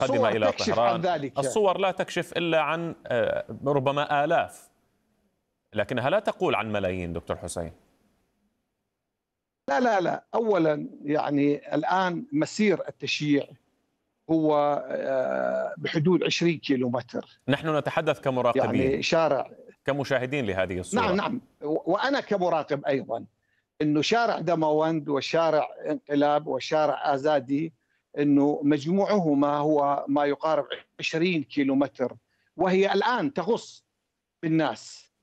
قادمة إلى تكشف عن طهران. ذلك. الصور لا تكشف إلا عن ربما آلاف، لكنها لا تقول عن ملايين دكتور حسين. لا لا لا، أولا يعني الآن مسير التشييع هو بحدود 20 كيلومتر. نحن نتحدث كمراقبين، يعني شارع، كمشاهدين لهذه الصورة. نعم نعم، وأنا كمراقب أيضا، أنه شارع دموند وشارع انقلاب وشارع آزادي أنه مجموعهما هو ما يقارب 20 كيلومتر، وهي الآن تغص بالناس.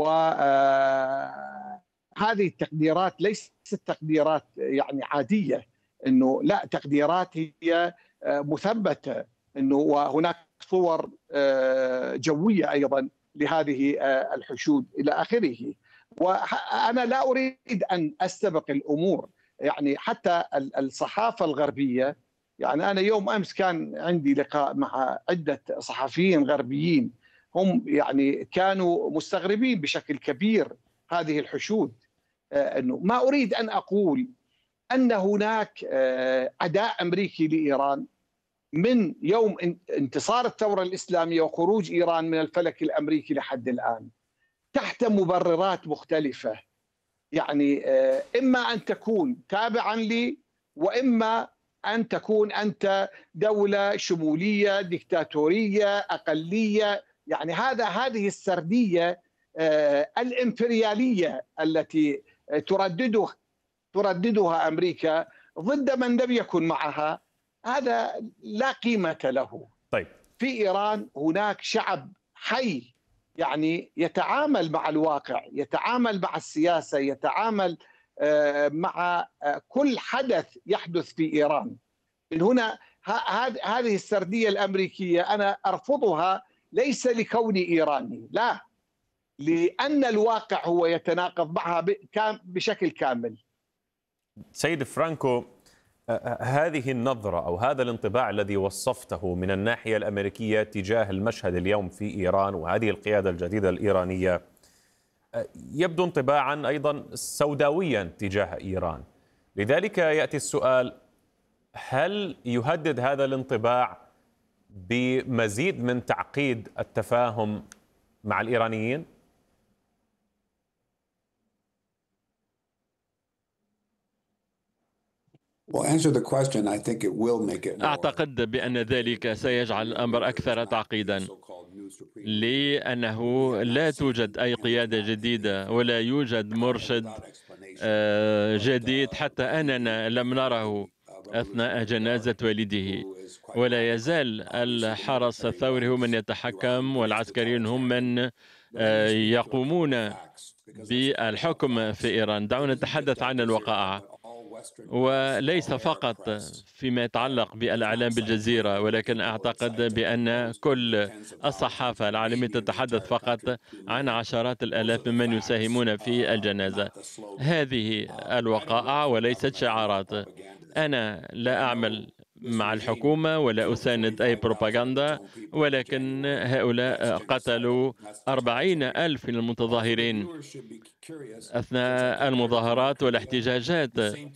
وهذه التقديرات ليست تقديرات يعني عادية، أنه لا، تقديرات هي مثبتة، أنه وهناك صور جوية أيضا لهذه الحشود إلى آخره. وأنا لا أريد أن أستبق الأمور، يعني حتى الصحافة الغربية، يعني أنا يوم أمس كان عندي لقاء مع عدة صحفيين غربيين، هم يعني كانوا مستغربين بشكل كبير هذه الحشود. أنه ما أريد أن أقول أن هناك عداء أمريكي لإيران من يوم انتصار الثورة الإسلامية وخروج إيران من الفلك الأمريكي لحد الآن، تحت مبررات مختلفة. يعني إما أن تكون تابعا لي، وإما أن تكون أنت دولة شمولية ديكتاتورية أقلية. يعني هذه السردية الإمبريالية التي ترددها أمريكا ضد من لم يكن معها، هذا لا قيمة له. طيب، في إيران هناك شعب حي، يعني يتعامل مع الواقع، يتعامل مع السياسة، يتعامل مع كل حدث يحدث في إيران. من هنا هذه السردية الأمريكية أنا أرفضها، ليس لكوني إيراني، لا، لأن الواقع هو يتناقض معها بشكل كامل. سيد فرانكو، هذه النظرة أو هذا الانطباع الذي وصفته من الناحية الأمريكية تجاه المشهد اليوم في إيران وهذه القيادة الجديدة الإيرانية يبدو انطباعا أيضا سوداويا تجاه إيران. لذلك يأتي السؤال: هل يهدد هذا الانطباع بمزيد من تعقيد التفاهم مع الإيرانيين؟ أعتقد بأن ذلك سيجعل الأمر أكثر تعقيدا، لأنه لا توجد أي قيادة جديدة ولا يوجد مرشد جديد، حتى أننا لم نره أثناء جنازة والده، ولا يزال الحرس الثوري هو من يتحكم، والعسكريون هم من يقومون بالحكم في إيران. دعونا نتحدث عن الوقائع، وليس فقط فيما يتعلق بالإعلام بالجزيرة، ولكن أعتقد بأن كل الصحافة العالمية تتحدث فقط عن عشرات الآلاف ممن يساهمون في الجنازة. هذه الوقائع وليست شعارات. أنا لا أعمل مع الحكومة ولا أساند أي بروباغندا، ولكن هؤلاء قتلوا 40,000 من المتظاهرين أثناء المظاهرات والاحتجاجات،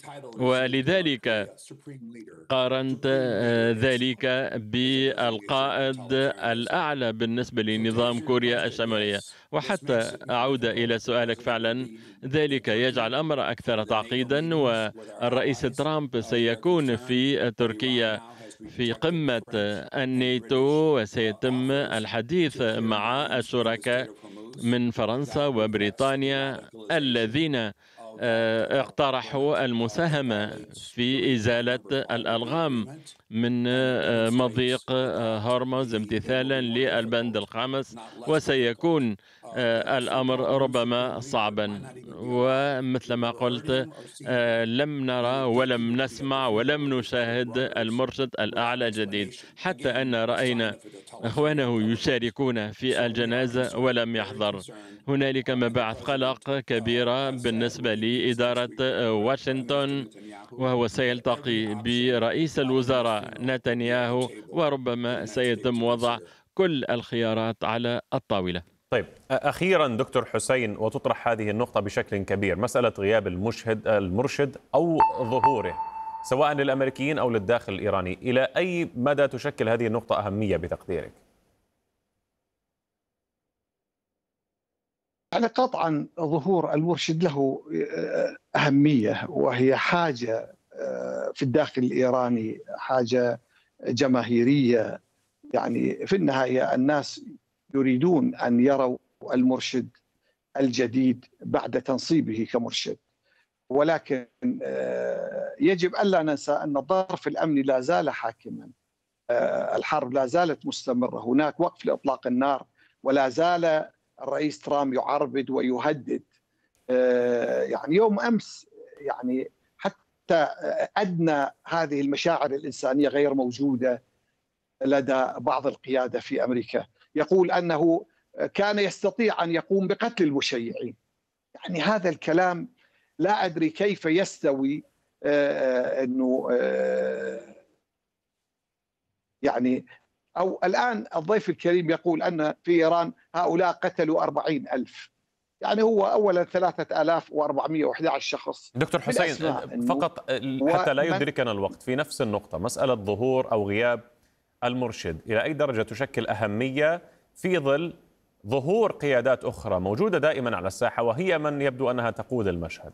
ولذلك قارنت ذلك بالقائد الأعلى بالنسبة لنظام كوريا الشمالية. وحتى أعود إلى سؤالك، فعلا ذلك يجعل الأمر أكثر تعقيدا، والرئيس ترامب سيكون في تركيا في قمة الناتو، وسيتم الحديث مع الشركاء من فرنسا وبريطانيا الذين اقترحوا المساهمة في إزالة الألغام من مضيق هرمز امتثالا للبند الخامس، وسيكون الأمر ربما صعبا. ومثل ما قلت، لم نرى ولم نسمع ولم نشاهد المرشد الأعلى الجديد، حتى أن رأينا إخوانه يشاركون في الجنازة ولم يحضر. هنالك مباعث قلق كبيرة بالنسبة لإدارة واشنطن، وهو سيلتقي برئيس الوزراء نتنياهو، وربما سيتم وضع كل الخيارات على الطاولة. طيب، أخيرا دكتور حسين، وتطرح هذه النقطة بشكل كبير، مسألة غياب المرشد أو ظهوره سواء للأمريكيين أو للداخل الإيراني. إلى أي مدى تشكل هذه النقطة أهمية بتقديرك؟ يعني قطعا ظهور المرشد له أهمية، وهي حاجة في الداخل الإيراني، حاجة جماهيرية. يعني في النهاية الناس يريدون أن يروا المرشد الجديد بعد تنصيبه كمرشد، ولكن يجب ألا ننسى أن الظرف الأمني لا زال حاكما، الحرب لا زالت مستمرة، هناك وقف لإطلاق النار، ولا زال الرئيس ترامب يعربد ويهدد. يعني يوم أمس يعني حتى أدنى هذه المشاعر الإنسانية غير موجودة لدى بعض القيادة في أمريكا. يقول أنه كان يستطيع أن يقوم بقتل المشيعين. يعني هذا الكلام لا أدري كيف يستوي. أنه يعني أو الآن الضيف الكريم يقول أن في إيران هؤلاء قتلوا 40,000. يعني هو أولا 3411 شخص. دكتور حسين، فقط حتى لا يدركنا الوقت، في نفس النقطة مسألة ظهور أو غياب المرشد إلى أي درجة تشكل أهمية في ظل ظهور قيادات أخرى موجودة دائما على الساحة وهي من يبدو أنها تقود المشهد؟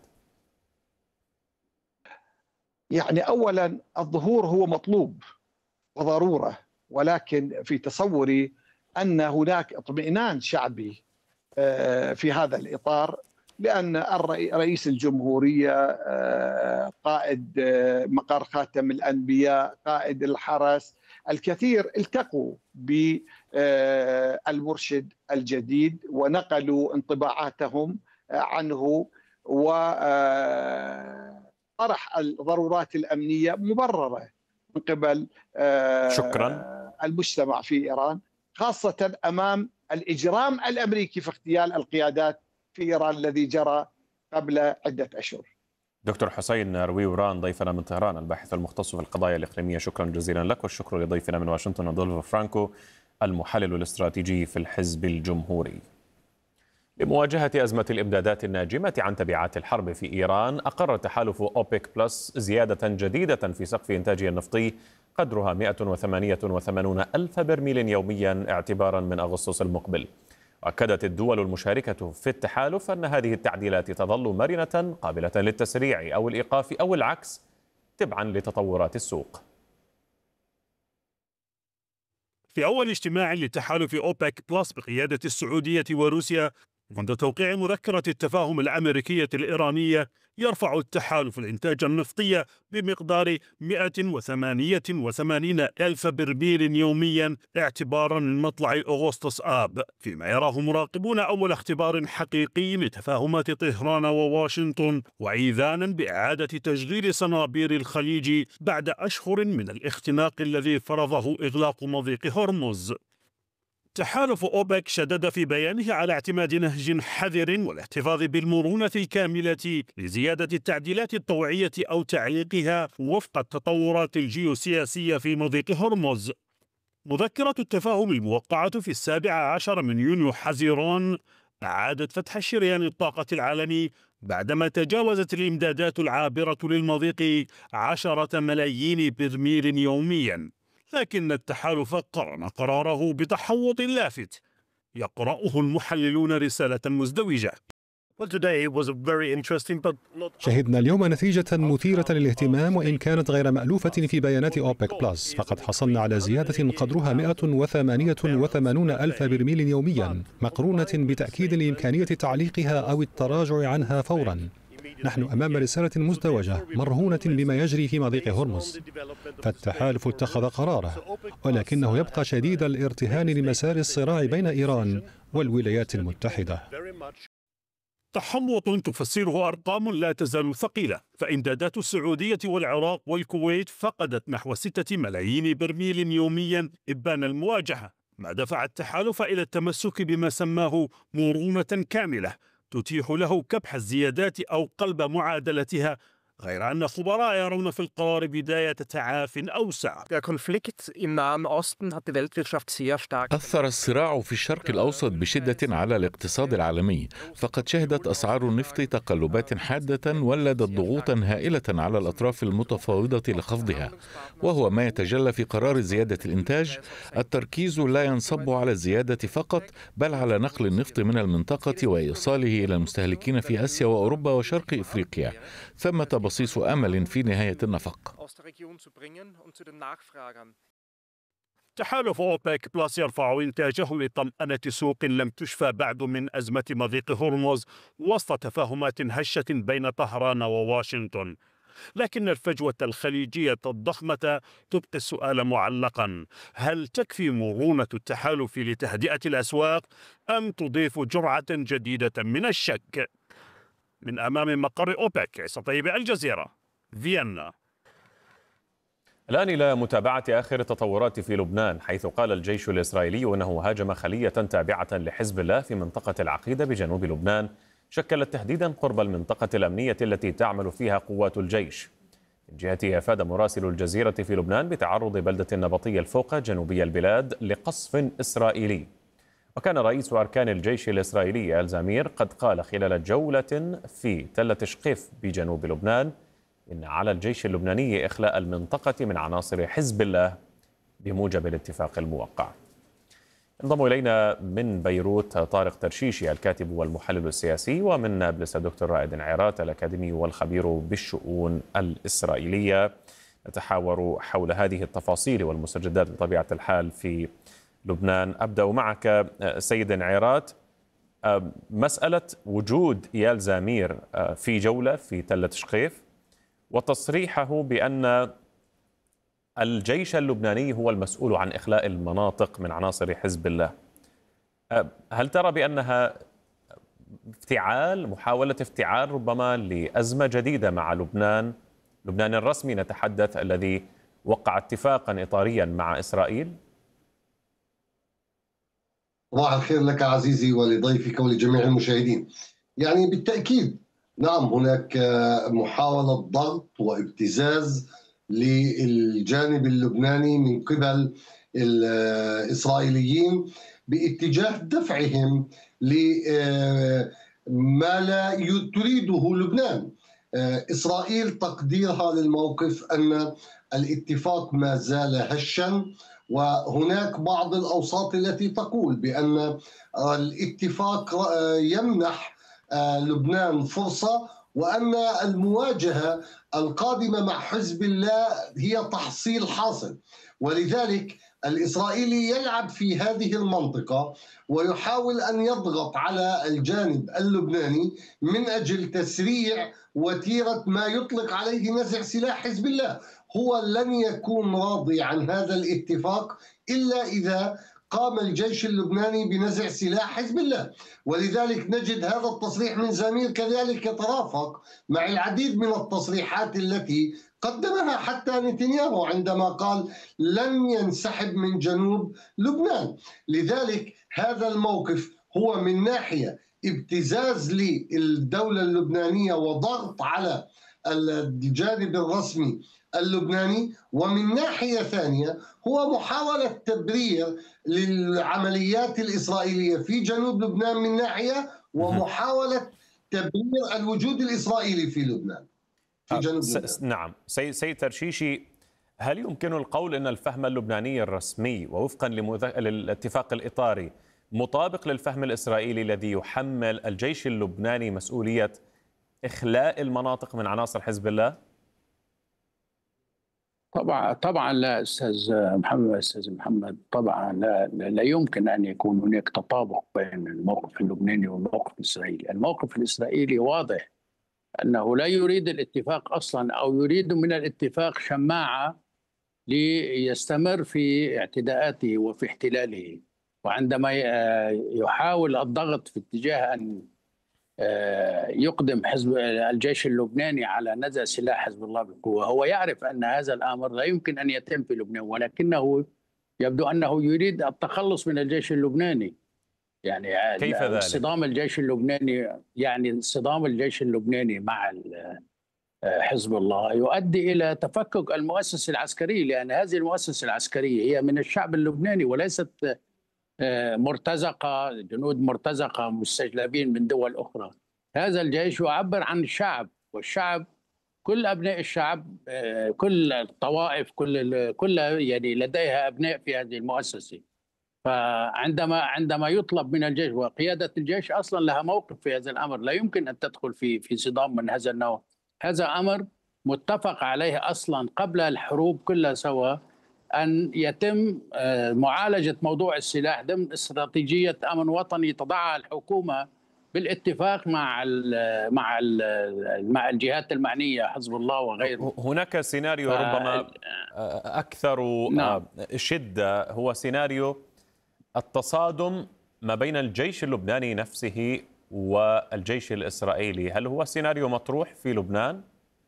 يعني أولا الظهور هو مطلوب وضرورة، ولكن في تصوري أن هناك اطمئنان شعبي في هذا الإطار، لأن رئيس الجمهورية، قائد مقر خاتم الأنبياء، قائد الحرس، الكثير التقوا بالمرشد الجديد ونقلوا انطباعاتهم عنه، وطرح الضرورات الأمنية مبررة من قبل شكرا المجتمع في إيران، خاصة أمام الإجرام الأمريكي في اغتيال القيادات في إيران الذي جرى قبل عدة أشهر. دكتور حسين رويوران ضيفنا من طهران، الباحث المختص في القضايا الإقليمية، شكرا جزيلا لك. والشكر لضيفنا من واشنطن أدولفو فرانكو، المحلل الاستراتيجي في الحزب الجمهوري. لمواجهة أزمة الإمدادات الناجمة عن تبعات الحرب في إيران، أقر تحالف أوبك بلس زيادة جديدة في سقف إنتاجه النفطي قدرها 188 ألف برميل يوميا اعتبارا من أغسطس المقبل. وأكدت الدول المشاركة في التحالف أن هذه التعديلات تظل مرنة قابلة للتسريع أو الإيقاف أو العكس تبعا لتطورات السوق. في أول اجتماع لتحالف أوبك بلس بقيادة السعودية وروسيا منذ توقيع مذكرة التفاهم الأمريكية الإيرانية، يرفع التحالف الإنتاج النفطي بمقدار 188 ألف برميل يوميا اعتبارا من مطلع أغسطس آب، فيما يراه مراقبون أول اختبار حقيقي لتفاهمات طهران وواشنطن، وإيذانا بإعادة تشغيل صنابير الخليج بعد أشهر من الاختناق الذي فرضه إغلاق مضيق هرمز. تحالف أوبك شدد في بيانه على اعتماد نهج حذر والاحتفاظ بالمرونة الكاملة لزيادة التعديلات الطوعية أو تعليقها وفق التطورات الجيوسياسية في مضيق هرمز. مذكرة التفاهم الموقعة في 17 من يونيو حزيران أعادت فتح شريان الطاقة العالمي بعدما تجاوزت الإمدادات العابرة للمضيق 10 ملايين برميل يوميا، لكن التحالف قرن قراره بتحوط لافت يقرأه المحللون رسالة مزدوجة. شهدنا اليوم نتيجة مثيرة للاهتمام وإن كانت غير مألوفة في بيانات أوبك بلس، فقد حصلنا على زيادة قدرها 188 ألف برميل يوميا، مقرونة بتأكيد لإمكانية تعليقها أو التراجع عنها فورا. نحن أمام رسالة مزدوجة مرهونة بما يجري في مضيق هرمز، فالتحالف اتخذ قراره، ولكنه يبقى شديد الارتهان لمسار الصراع بين إيران والولايات المتحدة. تحوط تفسره أرقام لا تزال ثقيلة، فإمدادات السعودية والعراق والكويت فقدت نحو 6 ملايين برميل يوميا إبان المواجهة، ما دفع التحالف إلى التمسك بما سماه مرونة كاملة تتيح له كبح الزيادات أو قلب معادلتها غير أن خبراء يرون في القرار بداية تعاف أوسع. أثر الصراع في الشرق الأوسط بشدة على الاقتصاد العالمي، فقد شهدت أسعار النفط تقلبات حادة ولدت ضغوطا هائلة على الأطراف المتفاوضة لخفضها، وهو ما يتجلى في قرار زيادة الإنتاج. التركيز لا ينصب على الزيادة فقط، بل على نقل النفط من المنطقة وإيصاله إلى المستهلكين في آسيا وأوروبا وشرق إفريقيا. ثمة بصيص أمل في نهاية النفق. تحالف أوبك بلس يرفع إنتاجه لطمأنة سوق لم تشفى بعد من أزمة مضيق هرمز وسط تفاهمات هشة بين طهران وواشنطن. لكن الفجوة الخليجية الضخمة تبقي السؤال معلقا: هل تكفي مرونة التحالف لتهدئة الأسواق أم تضيف جرعة جديدة من الشك؟ من أمام مقر أوبك، عيسى طيب، الجزيرة، فيينا. الآن إلى متابعة آخر التطورات في لبنان، حيث قال الجيش الإسرائيلي أنه هاجم خلية تابعة لحزب الله في منطقة العقيدة بجنوب لبنان شكلت تهديدا قرب المنطقة الأمنية التي تعمل فيها قوات الجيش. من جهته أفاد مراسل الجزيرة في لبنان بتعرض بلدة النبطية الفوقة جنوبي البلاد لقصف إسرائيلي. وكان رئيس أركان الجيش الإسرائيلي آل زمير قد قال خلال جولة في تلة شقيف بجنوب لبنان إن على الجيش اللبناني إخلاء المنطقة من عناصر حزب الله بموجب الاتفاق الموقع. انضم إلينا من بيروت طارق ترشيشي الكاتب والمحلل السياسي، ومن نابلس الدكتور رائد عيرات الأكاديمي والخبير بالشؤون الإسرائيلية. نتحاور حول هذه التفاصيل والمستجدات بطبيعة الحال في لبنان. أبدأ معك سيد عيرات. مسألة وجود إيال زمير في جولة في تلة شقيف وتصريحه بأن الجيش اللبناني هو المسؤول عن إخلاء المناطق من عناصر حزب الله، هل ترى بأنها محاولة افتعال ربما لأزمة جديدة مع لبنان الرسمي نتحدث، الذي وقع اتفاقا إطاريا مع إسرائيل؟ صباح الخير لك عزيزي ولضيفك ولجميع المشاهدين. يعني بالتأكيد نعم، هناك محاولة ضغط وابتزاز للجانب اللبناني من قبل الإسرائيليين باتجاه دفعهم لما لا تريده لبنان. إسرائيل تقديرها للموقف أن الاتفاق ما زال هشا، وهناك بعض الأوساط التي تقول بأن الاتفاق يمنح لبنان فرصة، وأن المواجهة القادمة مع حزب الله هي تحصيل حاصل. ولذلك الإسرائيلي يلعب في هذه المنطقة ويحاول أن يضغط على الجانب اللبناني من أجل تسريع وتيرة ما يطلق عليه نزع سلاح حزب الله. هو لن يكون راضي عن هذا الاتفاق إلا إذا قام الجيش اللبناني بنزع سلاح حزب الله. ولذلك نجد هذا التصريح من زمير كذلك يترافق مع العديد من التصريحات التي قدمها حتى نتنياهو عندما قال لن ينسحب من جنوب لبنان. لذلك هذا الموقف هو من ناحية ابتزاز للدولة اللبنانية وضغط على الجانب الرسمي اللبناني، ومن ناحية ثانية هو محاولة تبرير للعمليات الإسرائيلية في جنوب لبنان من ناحية، ومحاولة تبرير الوجود الإسرائيلي في لبنان في جنوب لبنان. نعم سيد ترشيشي، هل يمكن القول أن الفهم اللبناني الرسمي ووفقا للاتفاق الإطاري مطابق للفهم الإسرائيلي الذي يحمل الجيش اللبناني مسؤولية إخلاء المناطق من عناصر حزب الله؟ طبعا لا استاذ محمد، طبعا لا يمكن ان يكون هناك تطابق بين الموقف اللبناني والموقف الاسرائيلي. الموقف الاسرائيلي واضح انه لا يريد الاتفاق اصلا، او يريد من الاتفاق شماعه ليستمر في اعتداءاته وفي احتلاله. وعندما يحاول الضغط في اتجاه ان يقدم حزب الجيش اللبناني على نزع سلاح حزب الله بقوة، هو يعرف أن هذا الأمر لا يمكن أن يتم في لبنان، ولكنه يبدو أنه يريد التخلص من الجيش اللبناني. يعني كيف ذلك؟ انصدام الجيش اللبناني، يعني انصدام الجيش اللبناني حزب الله يؤدي إلى تفكك المؤسسة العسكرية، لأن هذه المؤسسة العسكرية هي من الشعب اللبناني وليست مرتزقة، جنود مرتزقة مستجلبين من دول أخرى. هذا الجيش يعبر عن الشعب، والشعب كل أبناء الشعب، كل الطوائف، كل يعني لديها أبناء في هذه المؤسسة. فعندما يطلب من الجيش، وقيادة الجيش أصلا لها موقف في هذا الأمر، لا يمكن أن تدخل في صدام من هذا النوع. هذا أمر متفق عليه أصلا قبل الحروب كلها سوا، أن يتم معالجة موضوع السلاح ضمن استراتيجية أمن وطني تضعها الحكومة بالاتفاق مع الجهات المعنية، حزب الله وغيره. هناك سيناريو ربما أكثر شدة، هو سيناريو التصادم ما بين الجيش اللبناني نفسه والجيش الإسرائيلي. هل هو سيناريو مطروح في لبنان؟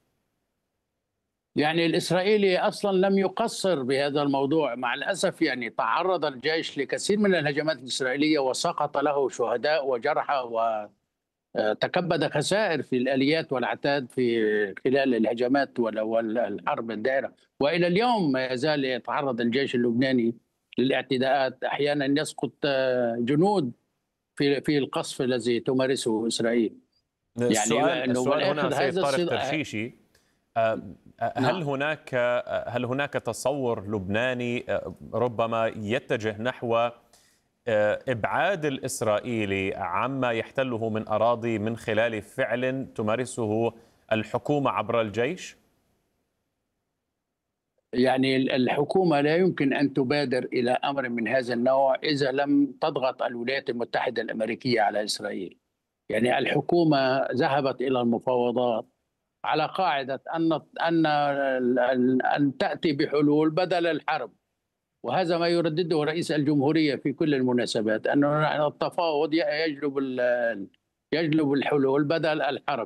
يعني الإسرائيلي أصلا لم يقصر بهذا الموضوع مع الأسف. يعني تعرض الجيش لكثير من الهجمات الإسرائيلية وسقط له شهداء وجرحى وتكبد خسائر في الآليات والعتاد في خلال الهجمات والحرب الدائرة. وإلى اليوم ما يزال يتعرض الجيش اللبناني للاعتداءات، أحيانا يسقط جنود في القصف الذي تمارسه إسرائيل. يعني السؤال هنا سيد طارق ترشيشي، هل هناك تصور لبناني ربما يتجه نحو إبعاد الإسرائيلي عما يحتله من أراضي من خلال فعل تمارسه الحكومة عبر الجيش؟ يعني الحكومة لا يمكن أن تبادر إلى أمر من هذا النوع إذا لم تضغط الولايات المتحدة الأمريكية على إسرائيل. يعني الحكومة ذهبت إلى المفاوضات على قاعدة أن تأتي بحلول بدل الحرب، وهذا ما يردده رئيس الجمهورية في كل المناسبات، أن التفاوض يجلب الحلول بدل الحرب.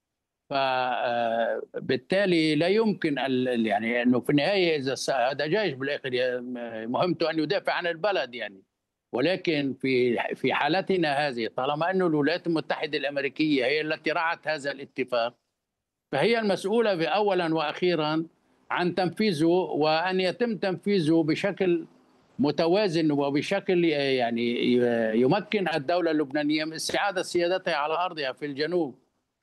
فبالتالي لا يمكن يعني أنه في النهاية إذا هذا جيش بالآخر مهمته أن يدافع عن البلد يعني، ولكن في حالتنا هذه طالما أن الولايات المتحدة الأمريكية هي التي رعت هذا الاتفاق، فهي المسؤولة أولا وأخيرا عن تنفيذه، وأن يتم تنفيذه بشكل متوازن وبشكل يعني يمكن الدولة اللبنانية من استعادة سيادتها على أرضها في الجنوب،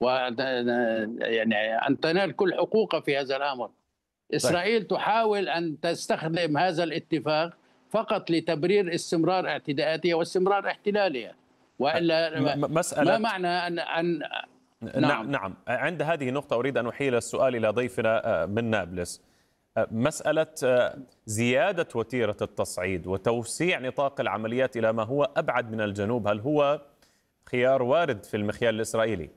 يعني أن تنال كل حقوقها في هذا الأمر. إسرائيل تحاول أن تستخدم هذا الاتفاق فقط لتبرير استمرار اعتداءاتها واستمرار احتلالها، وإلا ما معنى أن نعم. عند هذه النقطة أريد أن أحيل السؤال إلى ضيفنا من نابلس. مسألة زيادة وتيرة التصعيد وتوسيع نطاق العمليات إلى ما هو أبعد من الجنوب، هل هو خيار وارد في المخيال الإسرائيلي؟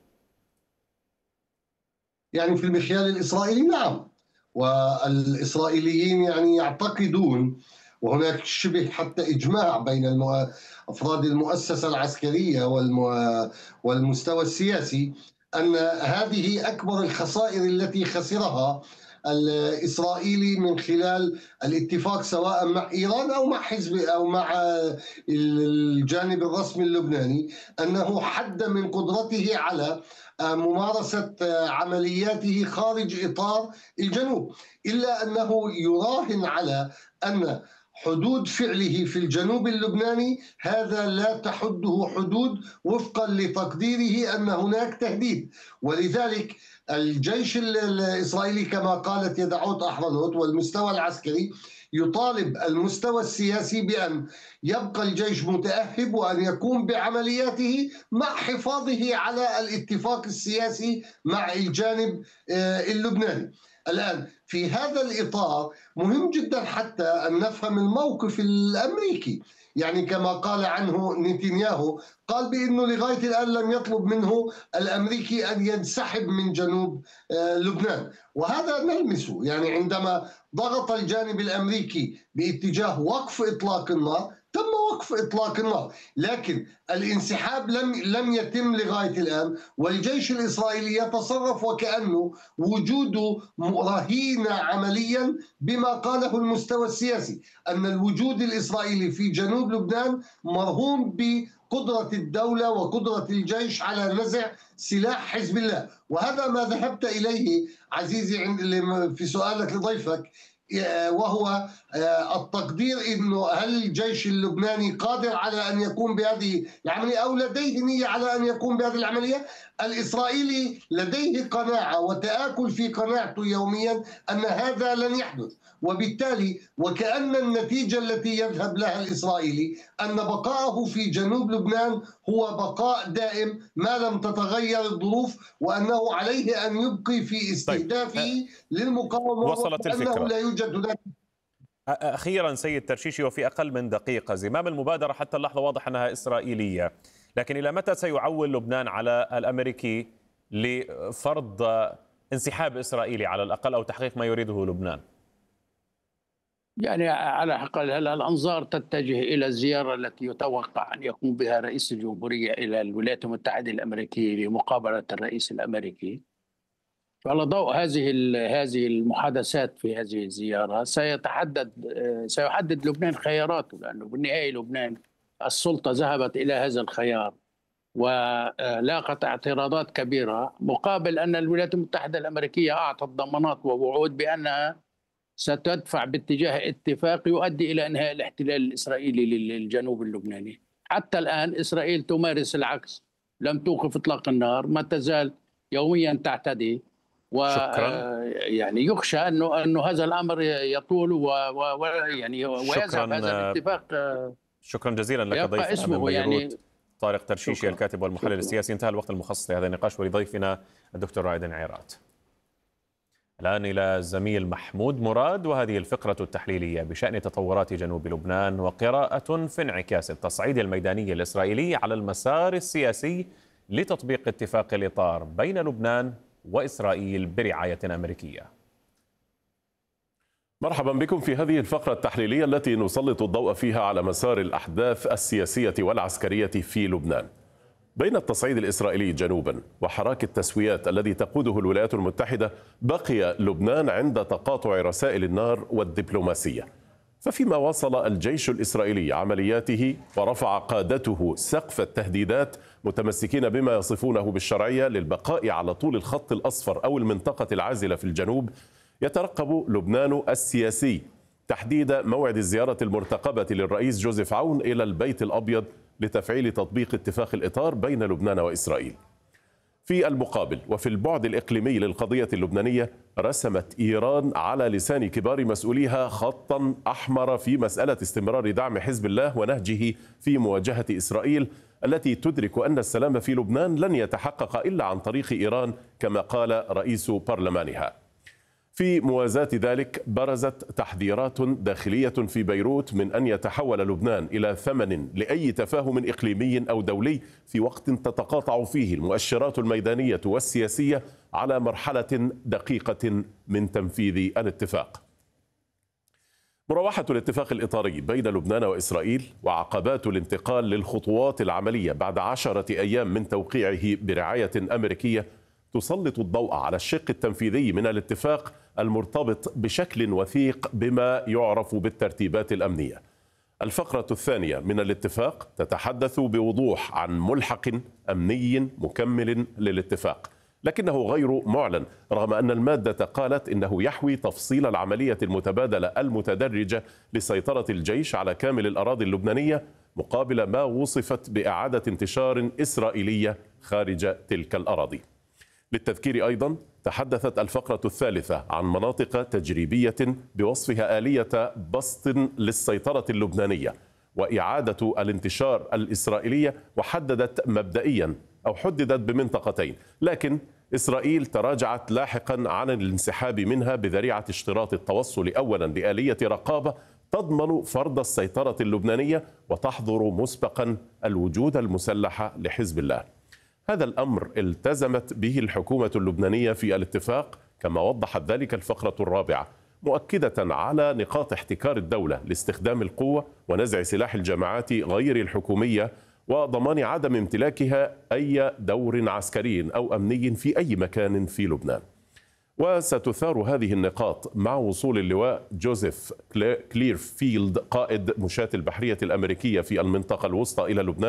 يعني في المخيال الإسرائيلي نعم، والإسرائيليين يعني يعتقدون، وهناك شبه حتى إجماع بين أفراد المؤسسة العسكرية والمستوى السياسي، أن هذه أكبر الخسائر التي خسرها الإسرائيلي من خلال الاتفاق سواء مع إيران أو مع حزب أو مع الجانب الرسمي اللبناني، أنه حد من قدرته على ممارسة عملياته خارج إطار الجنوب، إلا أنه يراهن على أن حدود فعله في الجنوب اللبناني هذا لا تحده حدود وفقا لتقديره أن هناك تهديد. ولذلك الجيش الإسرائيلي كما قالت يدعوت أحرنوت والمستوى العسكري يطالب المستوى السياسي بأن يبقى الجيش متأهب وأن يقوم بعملياته مع حفاظه على الاتفاق السياسي مع الجانب اللبناني. الآن في هذا الإطار مهم جدا حتى أن نفهم الموقف الأمريكي، يعني كما قال عنه نتنياهو، قال بأنه لغاية الآن لم يطلب منه الأمريكي أن ينسحب من جنوب لبنان، وهذا نلمسه يعني عندما ضغط الجانب الأمريكي باتجاه وقف إطلاق النار تم وقف إطلاق النار، لكن الانسحاب لم يتم لغاية الآن، والجيش الإسرائيلي يتصرف وكأنه وجوده رهين عمليا بما قاله المستوى السياسي، أن الوجود الإسرائيلي في جنوب لبنان مرهون قدرة الدولة وقدرة الجيش على نزع سلاح حزب الله. وهذا ما ذهبت إليه عزيزي في سؤالك لضيفك، وهو التقدير إنه هل الجيش اللبناني قادر على أن يقوم بهذه العملية أو لديه نية على أن يقوم بهذه العملية. الإسرائيلي لديه قناعة وتآكل في قناعته يوميا أن هذا لن يحدث، وبالتالي وكأن النتيجة التي يذهب لها الإسرائيلي أن بقاءه في جنوب لبنان هو بقاء دائم ما لم تتغير الظروف، وأنه عليه أن يبقي في استهدافه للمقاومة، وصلت الفكرة. وأنه لا يوجد هناك. أخيرا سيد ترشيشي، وفي أقل من دقيقة، زمام المبادرة حتى اللحظة واضح أنها إسرائيلية، لكن إلى متى سيعول لبنان على الأمريكي لفرض انسحاب إسرائيلي على الأقل أو تحقيق ما يريده لبنان؟ يعني على الأقل الأنظار تتجه إلى الزيارة التي يتوقع أن يقوم بها رئيس الجمهورية إلى الولايات المتحدة الأمريكية لمقابلة الرئيس الأمريكي. على ضوء هذه المحادثات في هذه الزيارة سيحدد لبنان خياراته، لأنه بالنهاية لبنان السلطة ذهبت إلى هذا الخيار ولاقت اعتراضات كبيرة، مقابل أن الولايات المتحدة الأمريكية أعطت ضمانات ووعود بأنها ستدفع باتجاه اتفاق يؤدي إلى إنهاء الاحتلال الإسرائيلي للجنوب اللبناني. حتى الآن إسرائيل تمارس العكس، لم توقف إطلاق النار، ما تزال يوميا تعتدي، ويعني يخشى أنه هذا الأمر يطول ويذهب هذا الاتفاق. شكرا جزيلا لك ضيفنا من بيروت طارق ترشيشي الكاتب والمحلل السياسي. انتهى الوقت المخصص لهذا النقاش ولضيفنا الدكتور رائد عيرات. الآن إلى الزميل محمود مراد وهذه الفقرة التحليلية بشأن تطورات جنوب لبنان وقراءة في انعكاس التصعيد الميداني الإسرائيلي على المسار السياسي لتطبيق اتفاق الإطار بين لبنان وإسرائيل برعاية أمريكية. مرحبا بكم في هذه الفقرة التحليلية التي نسلط الضوء فيها على مسار الأحداث السياسية والعسكرية في لبنان. بين التصعيد الإسرائيلي جنوبا وحراك التسويات الذي تقوده الولايات المتحدة، بقي لبنان عند تقاطع رسائل النار والدبلوماسية. ففيما واصل الجيش الإسرائيلي عملياته ورفع قادته سقف التهديدات متمسكين بما يصفونه بالشرعية للبقاء على طول الخط الأصفر أو المنطقة العازلة في الجنوب، يترقب لبنان السياسي تحديد موعد الزيارة المرتقبة للرئيس جوزيف عون إلى البيت الأبيض لتفعيل تطبيق اتفاق الإطار بين لبنان وإسرائيل. في المقابل وفي البعد الإقليمي للقضية اللبنانية، رسمت إيران على لسان كبار مسؤوليها خطا أحمر في مسألة استمرار دعم حزب الله ونهجه في مواجهة إسرائيل، التي تدرك أن السلام في لبنان لن يتحقق إلا عن طريق إيران كما قال رئيس برلمانها. في موازاة ذلك برزت تحذيرات داخلية في بيروت من أن يتحول لبنان إلى ثمن لأي تفاهم إقليمي أو دولي في وقت تتقاطع فيه المؤشرات الميدانية والسياسية على مرحلة دقيقة من تنفيذ الاتفاق. مروحة الاتفاق الإطاري بين لبنان وإسرائيل وعقبات الانتقال للخطوات العملية بعد 10 أيام من توقيعه برعاية أمريكية تسلط الضوء على الشق التنفيذي من الاتفاق المرتبط بشكل وثيق بما يعرف بالترتيبات الأمنية. الفقرة الثانية من الاتفاق تتحدث بوضوح عن ملحق أمني مكمل للاتفاق، لكنه غير معلن، رغم أن المادة قالت إنه يحوي تفصيل العملية المتبادلة المتدرجة لسيطرة الجيش على كامل الأراضي اللبنانية مقابل ما وصفت بإعادة انتشار إسرائيلية خارج تلك الأراضي. للتذكير أيضا تحدثت الفقرة الثالثة عن مناطق تجريبية بوصفها آلية بسط للسيطرة اللبنانية وإعادة الانتشار الإسرائيلية، وحددت مبدئيا أو حددت بمنطقتين، لكن إسرائيل تراجعت لاحقا عن الانسحاب منها بذريعة اشتراط التوصل أولا لآلية رقابة تضمن فرض السيطرة اللبنانية وتحظر مسبقا الوجود المسلح لحزب الله. هذا الأمر التزمت به الحكومة اللبنانية في الاتفاق كما وضحت ذلك الفقرة الرابعة، مؤكدة على نقاط احتكار الدولة لاستخدام القوة ونزع سلاح الجماعات غير الحكومية وضمان عدم امتلاكها أي دور عسكري أو أمني في أي مكان في لبنان. وستثار هذه النقاط مع وصول اللواء جوزيف كليرفيلد قائد مشاة البحرية الأمريكية في المنطقة الوسطى إلى لبنان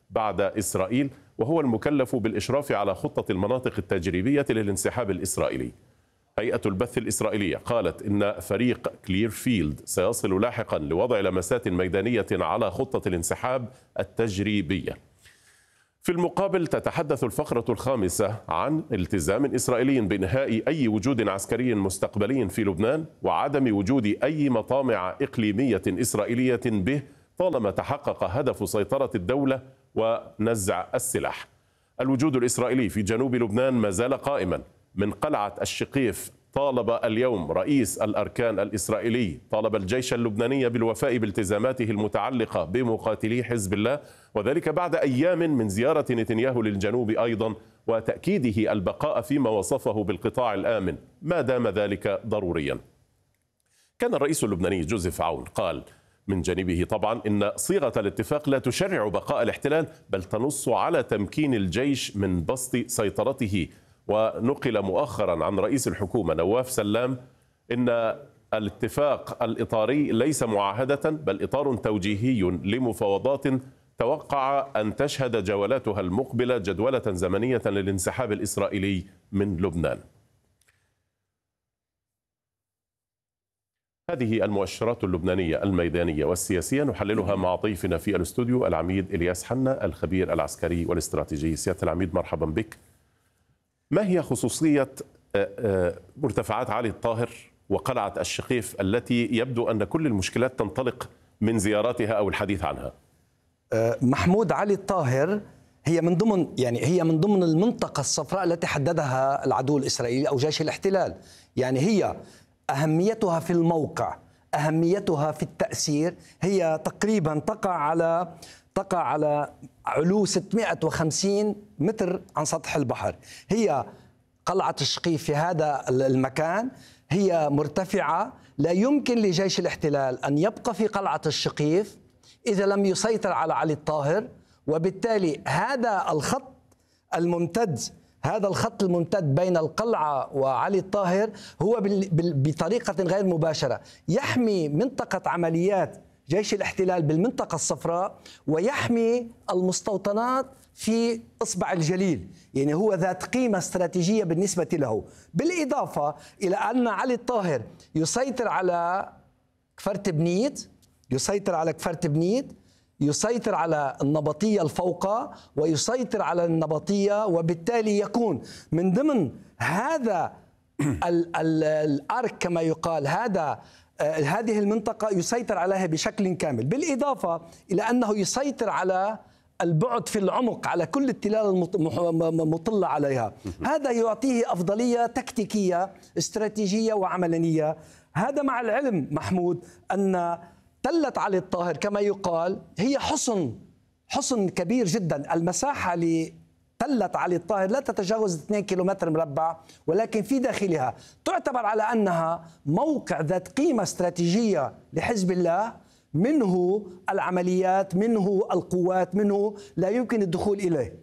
بعد إسرائيل، وهو المكلف بالإشراف على خطة المناطق التجريبية للانسحاب الإسرائيلي. هيئة البث الإسرائيلية قالت إن فريق كليرفيلد سيصل لاحقا لوضع لمسات ميدانية على خطة الانسحاب التجريبية. في المقابل تتحدث الفقرة الخامسة عن التزام إسرائيلي بإنهاء أي وجود عسكري مستقبلي في لبنان وعدم وجود أي مطامع إقليمية إسرائيلية به طالما تحقق هدف سيطرة الدولة ونزع السلاح. الوجود الإسرائيلي في جنوب لبنان ما زال قائما. من قلعة الشقيف طالب اليوم رئيس الأركان الإسرائيلي طالب الجيش اللبناني بالوفاء بالتزاماته المتعلقة بمقاتلي حزب الله، وذلك بعد أيام من زيارة نتنياهو للجنوب أيضا وتأكيده البقاء فيما وصفه بالقطاع الآمن ما دام ذلك ضروريا. كان الرئيس اللبناني جوزيف عون قال من جانبه طبعا إن صيغة الاتفاق لا تشرع بقاء الاحتلال بل تنص على تمكين الجيش من بسط سيطرته. ونقل مؤخرا عن رئيس الحكومة نواف سلام إن الاتفاق الإطاري ليس معاهدة بل إطار توجيهي لمفاوضات توقع أن تشهد جولاتها المقبلة جدولة زمنية للانسحاب الإسرائيلي من لبنان. هذه المؤشرات اللبنانية الميدانية والسياسية نحللها مع ضيفنا في الاستوديو العميد إلياس حنا الخبير العسكري والاستراتيجي. سيادة العميد مرحبا بك. ما هي خصوصية مرتفعات علي الطاهر وقلعة الشقيف التي يبدو أن كل المشكلات تنطلق من زياراتها أو الحديث عنها؟ محمود، علي الطاهر هي من ضمن المنطقة الصفراء التي حددها العدو الإسرائيلي أو جيش الاحتلال. يعني هي أهميتها في الموقع، أهميتها في التأثير، هي تقريبا تقع على علو 650 متر عن سطح البحر. هي قلعة الشقيف في هذا المكان هي مرتفعة، لا يمكن لجيش الاحتلال أن يبقى في قلعة الشقيف إذا لم يسيطر على علي الطاهر، وبالتالي هذا الخط الممتد بين القلعة وعلي الطاهر هو بطريقة غير مباشرة يحمي منطقة عمليات جيش الاحتلال بالمنطقة الصفراء ويحمي المستوطنات في إصبع الجليل. يعني هو ذات قيمة استراتيجية بالنسبة له، بالإضافة إلى أن علي الطاهر يسيطر على كفرت بنيت، يسيطر على النبطية الفوقى، ويسيطر على النبطية، وبالتالي يكون من ضمن هذا الأرك كما يقال هذه المنطقة يسيطر عليها بشكل كامل، بالإضافة إلى أنه يسيطر على البعد في العمق على كل التلال المطلة عليها. هذا يعطيه أفضلية تكتيكية استراتيجية وعملانية. هذا مع العلم محمود أن تلة علي الطاهر كما يقال هي حصن كبير جدا. المساحة لتلة علي الطاهر لا تتجاوز 2 كيلومتر مربع، ولكن في داخلها تعتبر على أنها موقع ذات قيمة استراتيجية لحزب الله، منه العمليات، منه القوات، منه لا يمكن الدخول إليه.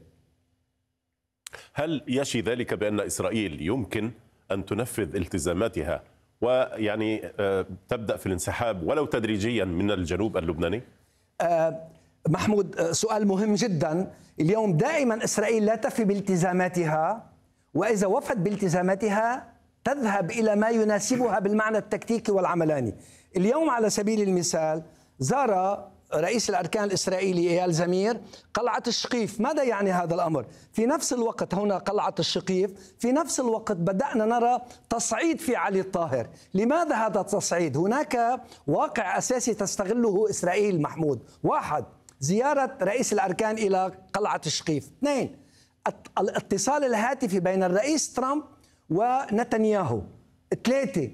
هل يشي ذلك بأن إسرائيل يمكن أن تنفذ التزاماتها ويعني تبدأ في الانسحاب ولو تدريجيا من الجنوب اللبناني؟ محمود، سؤال مهم جدا. اليوم دائما إسرائيل لا تفي بالتزاماتها، وإذا وفت بالتزاماتها تذهب إلى ما يناسبها بالمعنى التكتيكي والعملاني. اليوم على سبيل المثال زار رئيس الأركان الإسرائيلي إيال زمير قلعة الشقيف. ماذا يعني هذا الأمر؟ في نفس الوقت هنا قلعة الشقيف، في نفس الوقت بدأنا نرى تصعيد في علي الطاهر. لماذا هذا التصعيد؟ هناك واقع أساسي تستغله إسرائيل محمود. 1، زيارة رئيس الأركان إلى قلعة الشقيف. 2، الاتصال الهاتفي بين الرئيس ترامب ونتنياهو. 3،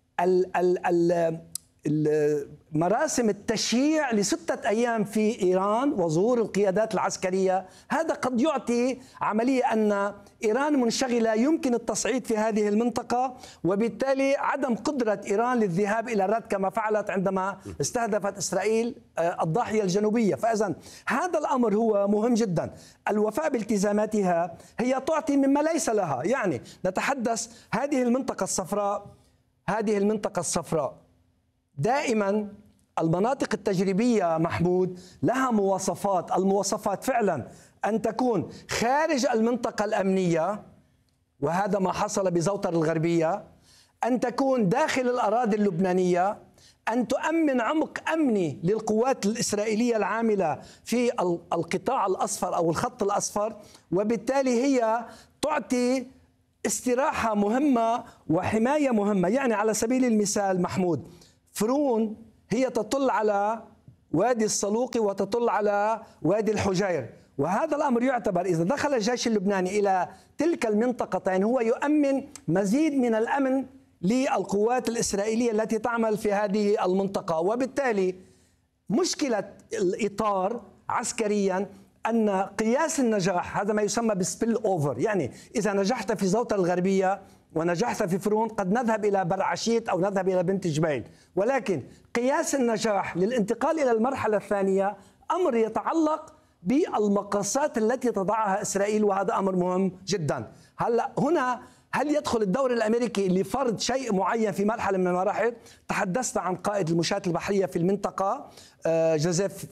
مراسم التشييع ل6 أيام في إيران وظهور القيادات العسكرية. هذا قد يعطي عملية أن إيران منشغلة، يمكن التصعيد في هذه المنطقة، وبالتالي عدم قدرة إيران للذهاب إلى الرد كما فعلت عندما استهدفت إسرائيل الضاحية الجنوبية. فإذن هذا الأمر هو مهم جدا. الوفاء بالتزاماتها هي تعطي مما ليس لها. يعني نتحدث هذه المنطقة الصفراء دائما المناطق التجريبية محمود لها مواصفات، المواصفات فعلا أن تكون خارج المنطقة الأمنية، وهذا ما حصل بزوطر الغربية، أن تكون داخل الأراضي اللبنانية، أن تؤمن عمق أمني للقوات الإسرائيلية العاملة في القطاع الأصفر أو الخط الأصفر، وبالتالي هي تعطي استراحة مهمة وحماية مهمة. يعني على سبيل المثال محمود، فرون هي تطل على وادي الصلوقي وتطل على وادي الحجير، وهذا الأمر يعتبر إذا دخل الجيش اللبناني إلى تلك المنطقتين هو يؤمن مزيد من الأمن للقوات الإسرائيلية التي تعمل في هذه المنطقة. وبالتالي مشكلة الإطار عسكريا أن قياس النجاح هذا ما يسمى بالسبيل أوفر، يعني إذا نجحت في زوطة الغربية ونجحت في فرون قد نذهب إلى برعشيت أو نذهب إلى بنت جبيل، ولكن قياس النجاح للانتقال إلى المرحلة الثانية أمر يتعلق بالمقاسات التي تضعها إسرائيل، وهذا أمر مهم جدا. هلا هنا هل يدخل الدور الأمريكي لفرض شيء معين في مرحلة من المراحل؟ تحدثت عن قائد المشاة البحرية في المنطقة جوزيف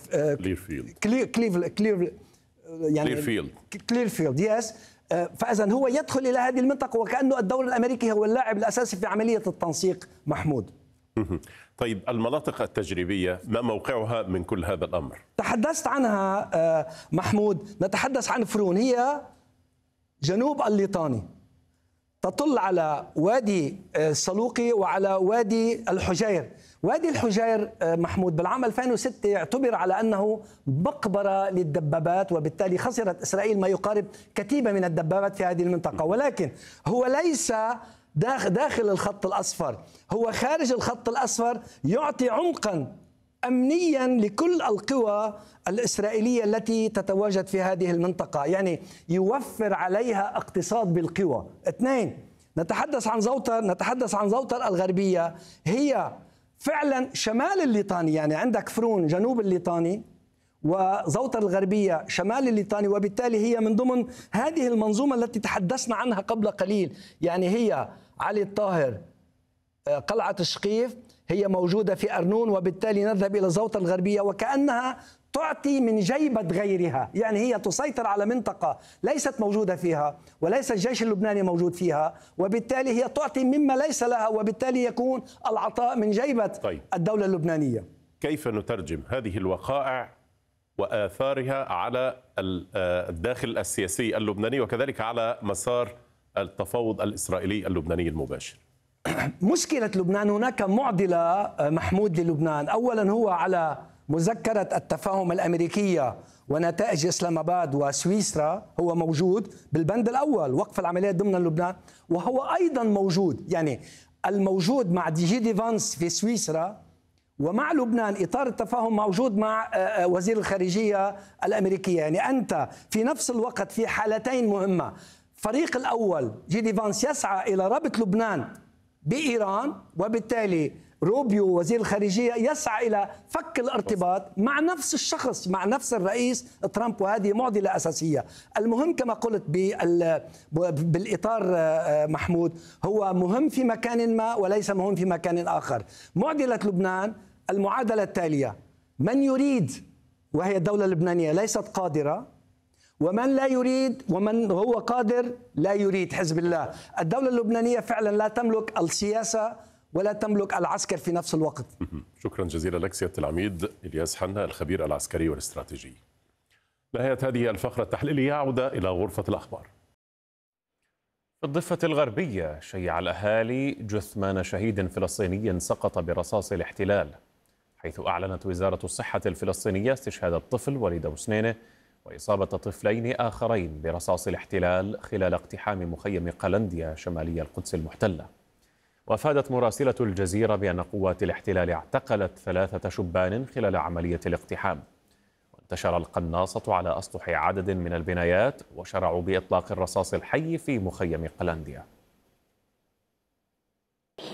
كليرفيلد يس. فإذا هو يدخل إلى هذه المنطقة وكأنه الدور الأمريكي هو اللاعب الأساسي في عملية التنسيق محمود. طيب المناطق التجريبية ما موقعها من كل هذا الأمر؟ تحدثت عنها محمود. نتحدث عن فرون، هي جنوب الليطاني، تطل على وادي الصلوقي وعلى وادي الحجير. وادي الحجير محمود بالعام 2006 اعتبر على أنه مقبرة للدبابات، وبالتالي خسرت إسرائيل ما يقارب كتيبة من الدبابات في هذه المنطقة، ولكن هو ليس داخل الخط الأصفر، هو خارج الخط الأصفر، يعطي عمقا أمنيا لكل القوى الإسرائيلية التي تتواجد في هذه المنطقة، يعني يوفر عليها اقتصاد بالقوى. اثنين، نتحدث عن زوطر الغربية، هي فعلا شمال الليطاني، يعني عندك فرون جنوب الليطاني وزوطر الغربية شمال الليطاني، وبالتالي هي من ضمن هذه المنظومة التي تحدثنا عنها قبل قليل. يعني هي علي الطاهر، قلعة الشقيف، هي موجودة في أرنون، وبالتالي نذهب إلى زوطر الغربية وكأنها تعطي من جيبة غيرها، يعني هي تسيطر على منطقة ليست موجودة فيها وليس الجيش اللبناني موجود فيها، وبالتالي هي تعطي مما ليس لها، وبالتالي يكون العطاء من جيبة الدولة اللبنانية. كيف نترجم هذه الوقائع وآثارها على الداخل السياسي اللبناني وكذلك على مسار التفاوض الإسرائيلي اللبناني المباشر؟ مشكلة لبنان، هناك معضلة محمود للبنان. أولا هو على مذكرة التفاهم الأمريكية ونتائج إسلام آباد وسويسرا، هو موجود بالبند الأول وقف العمليات ضمن لبنان، وهو أيضا موجود، يعني الموجود مع جي فانس في سويسرا ومع لبنان إطار التفاهم موجود مع وزير الخارجية الأمريكية. يعني أنت في نفس الوقت في حالتين مهمة، فريق الأول جي فانس يسعى إلى ربط لبنان بإيران، وبالتالي روبيو وزير الخارجية يسعى إلى فك الارتباط مع نفس الشخص، مع نفس الرئيس ترامب، وهذه معضلة أساسية. المهم كما قلت بالإطار محمود، هو مهم في مكان ما وليس مهم في مكان آخر. معضلة لبنان المعادلة التالية: من يريد وهي الدولة اللبنانية ليست قادرة، ومن لا يريد ومن هو قادر لا يريد حزب الله. الدولة اللبنانية فعلا لا تملك السياسة ولا تملك العسكر في نفس الوقت. شكرا جزيلا لك سيادة العميد إلياس حنا الخبير العسكري والاستراتيجي. نهاية هذه الفقرة التحليلية، عودة إلى غرفة الأخبار. في الضفة الغربية شيع الأهالي جثمان شهيد فلسطيني سقط برصاص الاحتلال، حيث أعلنت وزارة الصحة الفلسطينية استشهاد الطفل وليد وسنينة وإصابة طفلين آخرين برصاص الاحتلال خلال اقتحام مخيم قلنديا شمالي القدس المحتلة. وأفادت مراسلة الجزيرة بأن قوات الاحتلال اعتقلت 3 شبان خلال عملية الاقتحام. وانتشر القناصة على أسطح عدد من البنايات وشرعوا بإطلاق الرصاص الحي في مخيم قلنديا.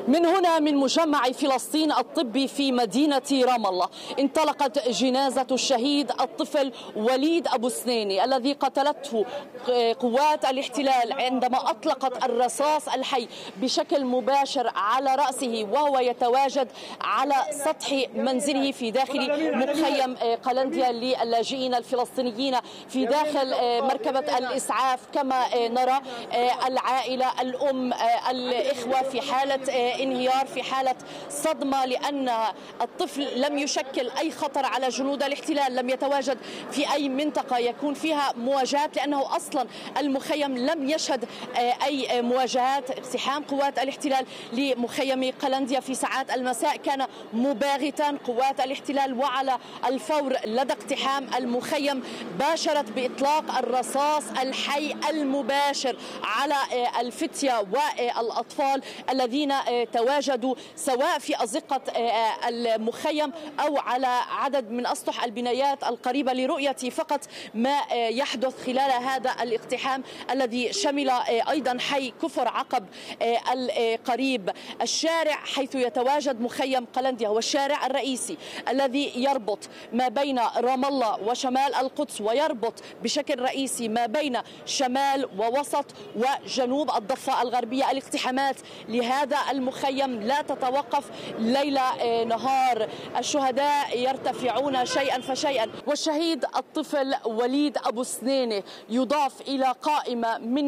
من هنا من مجمع فلسطين الطبي في مدينة رام الله انطلقت جنازة الشهيد الطفل وليد أبو سنيني الذي قتلته قوات الاحتلال عندما أطلقت الرصاص الحي بشكل مباشر على رأسه وهو يتواجد على سطح منزله في داخل مخيم قلنديا للاجئين الفلسطينيين في داخل مركبة الإسعاف. كما نرى العائلة الأم الإخوة في حالة انهيار، في حالة صدمة، لأن الطفل لم يشكل أي خطر على جنود الاحتلال، لم يتواجد في أي منطقة يكون فيها مواجهات، لأنه أصلا المخيم لم يشهد أي مواجهات. اقتحام قوات الاحتلال لمخيم قلنديا في ساعات المساء كان مباغتا. قوات الاحتلال وعلى الفور لدى اقتحام المخيم باشرت بإطلاق الرصاص الحي المباشر على الفتية والأطفال الذين تواجدوا سواء في أزقة المخيم أو على عدد من أسطح البنايات القريبة لرؤية فقط ما يحدث خلال هذا الاقتحام الذي شمل أيضا حي كفر عقب القريب. الشارع حيث يتواجد مخيم قلنديا هو الشارع الرئيسي الذي يربط ما بين رام الله وشمال القدس ويربط بشكل رئيسي ما بين شمال ووسط وجنوب الضفة الغربية. الاقتحامات لهذا المخيم لا تتوقف ليل نهار، الشهداء يرتفعون شيئا فشيئا، والشهيد الطفل وليد أبو سنيني يضاف إلى قائمة من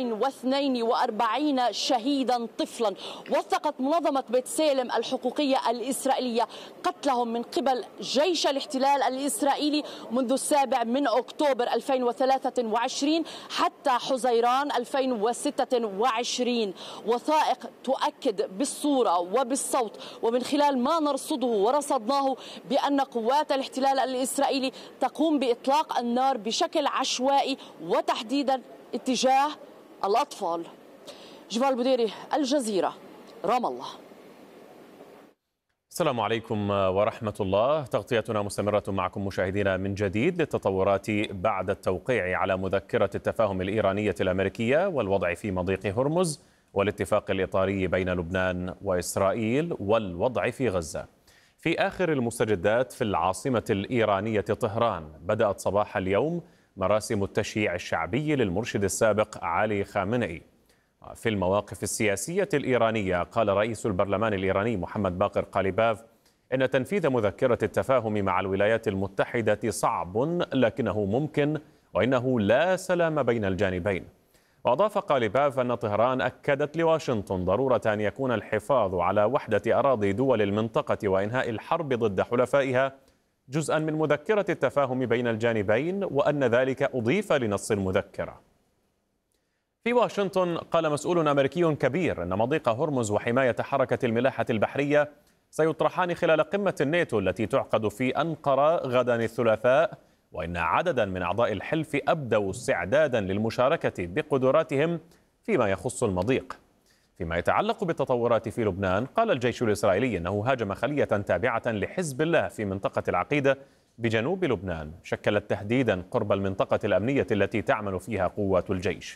242 شهيدا طفلا. وثقت منظمة بيت سالم الحقوقية الإسرائيلية قتلهم من قبل جيش الاحتلال الإسرائيلي منذ 7 أكتوبر 2023 حتى حزيران 2026. وثائق تؤكد بالصورة وبالصوت ومن خلال ما نرصده ورصدناه بأن قوات الاحتلال الإسرائيلي تقوم بإطلاق النار بشكل عشوائي وتحديدا اتجاه الأطفال. جبال بوديري، الجزيرة، رام الله. السلام عليكم ورحمة الله. تغطيتنا مستمرة معكم مشاهدينا من جديد للتطورات بعد التوقيع على مذكرة التفاهم الإيرانية الأمريكية والوضع في مضيق هرمز والاتفاق الإطاري بين لبنان وإسرائيل والوضع في غزة. في آخر المستجدات في العاصمة الإيرانية طهران بدأت صباح اليوم مراسم التشييع الشعبي للمرشد السابق علي خامنئي. في المواقف السياسية الإيرانية قال رئيس البرلمان الإيراني محمد باقر قاليباف إن تنفيذ مذكرة التفاهم مع الولايات المتحدة صعب لكنه ممكن وإنه لا سلام بين الجانبين. وأضاف قاليباف أن طهران أكدت لواشنطن ضرورة أن يكون الحفاظ على وحدة أراضي دول المنطقة وإنهاء الحرب ضد حلفائها جزءا من مذكرة التفاهم بين الجانبين وأن ذلك أضيف لنص المذكرة. في واشنطن قال مسؤول أمريكي كبير أن مضيق هرمز وحماية حركة الملاحة البحرية سيطرحان خلال قمة الناتو التي تعقد في أنقرة غدا الثلاثاء، وإن عددا من أعضاء الحلف أبدوا استعدادا للمشاركة بقدراتهم فيما يخص المضيق. فيما يتعلق بالتطورات في لبنان قال الجيش الإسرائيلي أنه هاجم خلية تابعة لحزب الله في منطقة العقيدة بجنوب لبنان شكلت تهديدا قرب المنطقة الأمنية التي تعمل فيها قوات الجيش.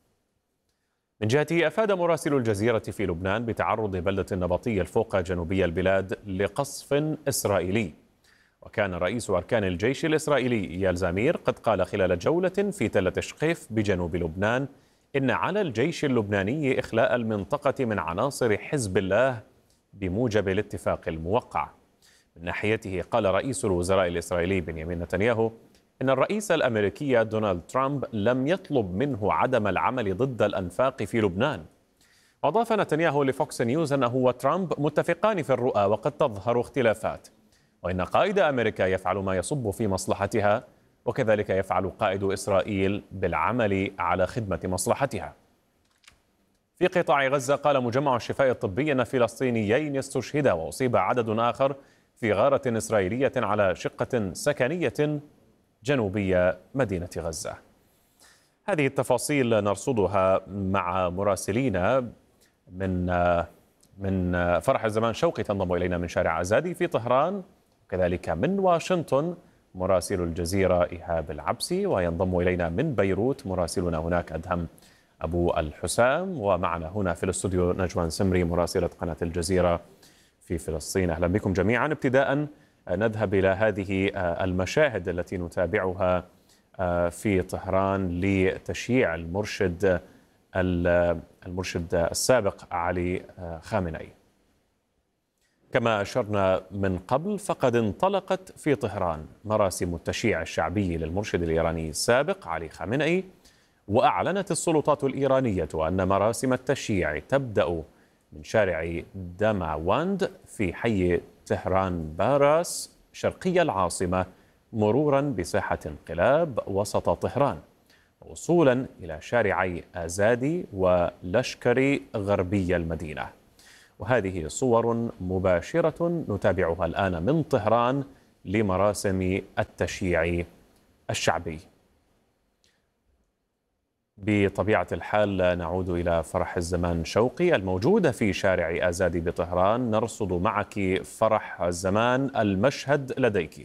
من جهته أفاد مراسل الجزيرة في لبنان بتعرض بلدة النبطية الفوقة جنوبية البلاد لقصف إسرائيلي. وكان رئيس أركان الجيش الإسرائيلي إيال زمير قد قال خلال جولة في تلة شقيف بجنوب لبنان إن على الجيش اللبناني إخلاء المنطقة من عناصر حزب الله بموجب الاتفاق الموقع. من ناحيته قال رئيس الوزراء الإسرائيلي بنيامين نتنياهو إن الرئيس الأمريكي دونالد ترامب لم يطلب منه عدم العمل ضد الأنفاق في لبنان. أضاف نتنياهو لفوكس نيوز أنه وترامب متفقان في الرؤى وقد تظهر اختلافات، وإن قائد أمريكا يفعل ما يصب في مصلحتها وكذلك يفعل قائد إسرائيل بالعمل على خدمة مصلحتها. في قطاع غزة قال مجمع الشفاء الطبي أن فلسطينيين استشهدا وأصيب عدد آخر في غارة إسرائيلية على شقة سكنية جنوبية مدينة غزة. هذه التفاصيل نرصدها مع مراسلينا من فرح الزمان شوقي تنضم إلينا من شارع أزادي في طهران، وكذلك من واشنطن مراسل الجزيرة إيهاب العبسي، وينضم إلينا من بيروت مراسلنا هناك أدهم أبو الحسام، ومعنا هنا في الاستوديو نجوان سمري مراسلة قناة الجزيرة في فلسطين. أهلا بكم جميعا. ابتداء نذهب إلى هذه المشاهد التي نتابعها في طهران لتشييع المرشد السابق علي خامنئي. كما أشرنا من قبل فقد انطلقت في طهران مراسم التشييع الشعبي للمرشد الإيراني السابق علي خامنئي، وأعلنت السلطات الإيرانية أن مراسم التشييع تبدأ من شارع دماوند في حي طهران باراس شرقي العاصمة، مرورا بساحة انقلاب وسط طهران، وصولا إلى شارعي آزادي ولشكري غربي المدينة. وهذه صور مباشرة نتابعها الآن من طهران لمراسم التشييع الشعبي. بطبيعة الحال نعود إلى فرح الزمان شوقي الموجودة في شارع آزادي بطهران. نرصد معك فرح الزمان، المشهد لديك.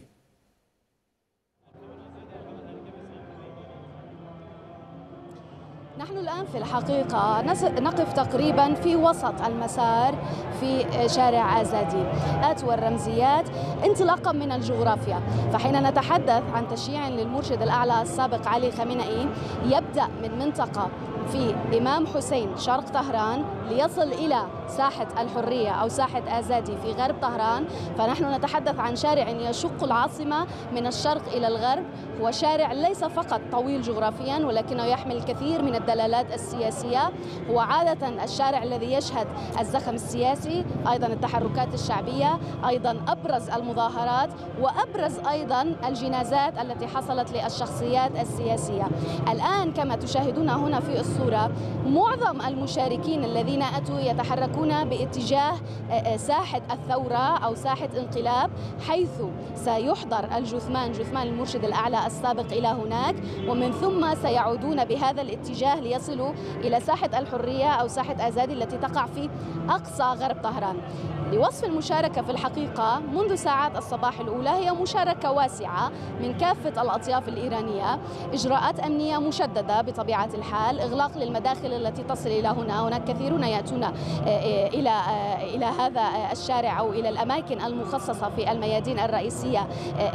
نحن الآن في الحقيقة نقف تقريبا في وسط المسار في شارع آزادي والرمزيات انطلاقا من الجغرافيا. فحين نتحدث عن تشييع للمرشد الأعلى السابق علي خامنئي يبدأ من منطقة في إمام حسين شرق طهران ليصل إلى ساحة الحرية أو ساحة آزادي في غرب طهران. فنحن نتحدث عن شارع يشق العاصمة من الشرق إلى الغرب. هو شارع ليس فقط طويل جغرافيا ولكنه يحمل الكثير من الدلالات السياسية. هو عادة الشارع الذي يشهد الزخم السياسي، أيضا التحركات الشعبية، أيضا أبرز المظاهرات، وأبرز أيضا الجنازات التي حصلت للشخصيات السياسية. الآن كما تشاهدون هنا في الصورة معظم المشاركين الذين أتوا يتحركون باتجاه ساحة الثورة أو ساحة انقلاب، حيث سيحضر جثمان المرشد الأعلى السابق إلى هناك، ومن ثم سيعودون بهذا الاتجاه ليصلوا إلى ساحة الحرية أو ساحة آزادي التي تقع في أقصى غرب طهران. لوصف المشاركة في الحقيقة منذ ساعات الصباح الأولى هي مشاركة واسعة من كافة الأطياف الإيرانية، إجراءات أمنية مشددة بطبيعة الحال، إغلاق للمداخل التي تصل إلى هنا. هناك كثيرون يأتون إلى هذا الشارع أو إلى الأماكن المخصصة في الميادين الرئيسية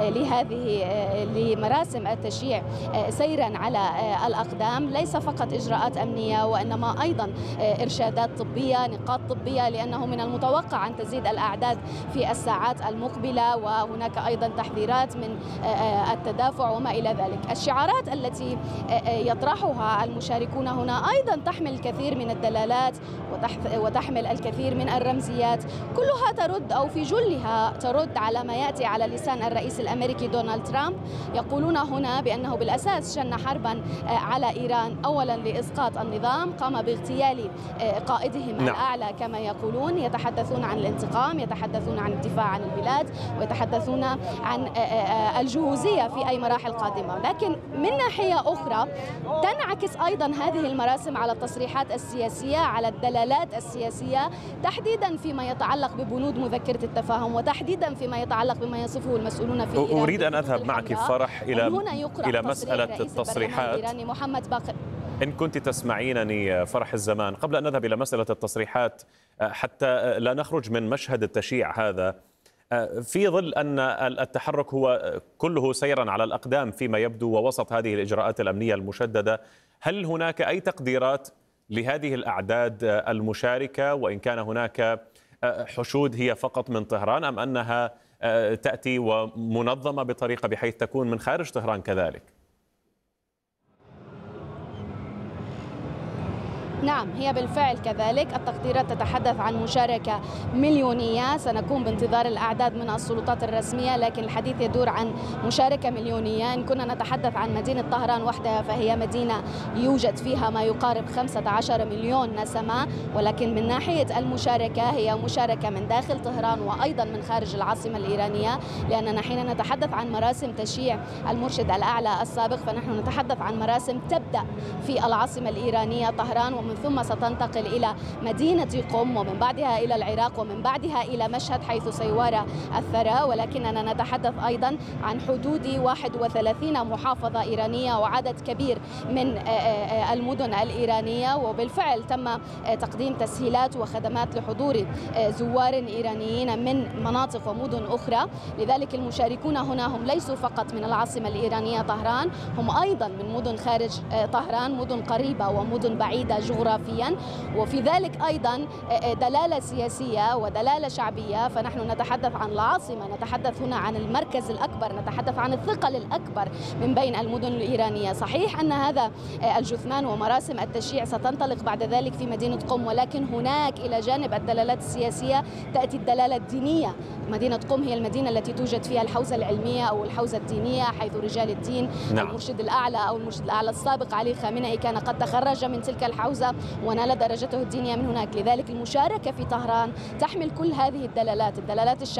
لمراسم التشييع سيرا على الأقدام. ليس فقط إجراءات أمنية وإنما أيضا إرشادات طبية، نقاط طبية، لأنه من المتوقع أن تزيد الأعداد في الساعات المقبلة، وهناك أيضا تحذيرات من التدافع وما إلى ذلك. الشعارات التي يطرحها المشاركون هنا أيضا تحمل الكثير من الدلالات وتحمل الكثير من الرمزيات، كلها ترد أو في جلها ترد على ما يأتي على لسان الرئيس الأمريكي دونالد ترامب. يقولون هنا بأنه بالأساس شن حربا على إيران، أولا لإسقاط النظام، قام باغتيال قائدهم الأعلى كما يقولون، يتحدثون عن الانتقام، يتحدثون عن الدفاع عن البلاد، ويتحدثون عن الجهوزية في أي مراحل قادمة. لكن من ناحية أخرى تنعكس أيضا هذه المراسم على التصريحات السياسية، على الدلالات السياسية، تحديدا فيما يتعلق ببنود مذكرة التفاهم، وتحديدا فيما يتعلق بما يصفه المسؤولون في إيران. أريد أن أذهب معك فرح إلى مسألة التصريحات. محمد باقر، إن كنت تسمعينني فرح الزمان، قبل أن نذهب إلى مسألة التصريحات حتى لا نخرج من مشهد التشييع هذا، في ظل أن التحرك هو كله سيرا على الأقدام فيما يبدو ووسط هذه الإجراءات الأمنية المشددة، هل هناك أي تقديرات لهذه الأعداد المشاركة، وإن كان هناك حشود هي فقط من طهران، أم أنها تأتي ومنظمة بطريقة بحيث تكون من خارج طهران كذلك؟ نعم، هي بالفعل كذلك. التقديرات تتحدث عن مشاركة مليونية، سنكون بانتظار الأعداد من السلطات الرسمية، لكن الحديث يدور عن مشاركة مليونية. إن كنا نتحدث عن مدينة طهران وحدها فهي مدينة يوجد فيها ما يقارب 15 مليون نسمة، ولكن من ناحية المشاركة هي مشاركة من داخل طهران وأيضا من خارج العاصمة الإيرانية، لأننا حين نتحدث عن مراسم تشييع المرشد الأعلى السابق فنحن نتحدث عن مراسم تبدأ في العاصمة الإيرانية طهران، ومن ثم ستنتقل إلى مدينة قم ومن بعدها إلى العراق ومن بعدها إلى مشهد حيث سيوارى الثرى. ولكننا نتحدث أيضا عن حدود 31 محافظة إيرانية وعدد كبير من المدن الإيرانية، وبالفعل تم تقديم تسهيلات وخدمات لحضور زوار إيرانيين من مناطق ومدن أخرى. لذلك المشاركون هنا هم ليسوا فقط من العاصمة الإيرانية طهران، هم أيضا من مدن خارج طهران، مدن قريبة ومدن بعيدة جغرافيا، وفي ذلك أيضا دلالة سياسية ودلالة شعبية. فنحن نتحدث عن العاصمة، نتحدث هنا عن المركز الأكبر، نتحدث عن الثقل الأكبر من بين المدن الإيرانية. صحيح أن هذا الجثمان ومراسم التشييع ستنطلق بعد ذلك في مدينة قم، ولكن هناك إلى جانب الدلالات السياسية تأتي الدلالة الدينية. مدينة قم هي المدينة التي توجد فيها الحوزة العلمية أو الحوزة الدينية، حيث رجال الدين المرشد الأعلى أو المرشد الأعلى السابق علي خامنئي كان قد تخرج من تلك الحوزة ونال درجته الدينية من هناك. لذلك المشاركة في طهران تحمل كل هذه الدلالات